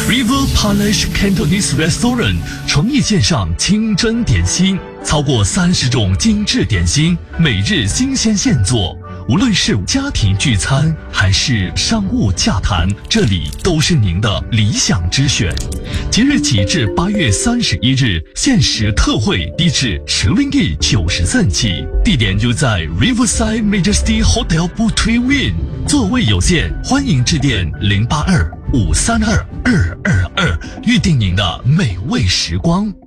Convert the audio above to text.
River Palace Cantonese Restaurant 诚意献上清真点心，超过30种精致点心，每日新鲜现做。无论是家庭聚餐还是商务洽谈，这里都是您的理想之选。即日起至8月31日，限时特惠低至10ringgit 90cent起，地点就在 Riverside Majesty Hotel Butui Wing， 座位有限，欢迎致电082-532-222，预定您的美味时光。